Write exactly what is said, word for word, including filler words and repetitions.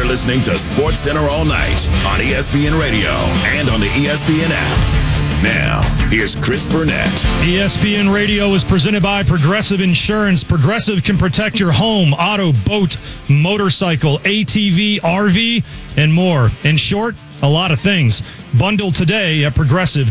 listening to Sports Center all night on E S P N Radio and on the E S P N app. Now, here's Chris Burnett. E S P N Radio is presented by Progressive Insurance. Progressive can protect your home, auto, boat, motorcycle, A T V, R V, and more. In short, a lot of things. Bundle today at Progressive.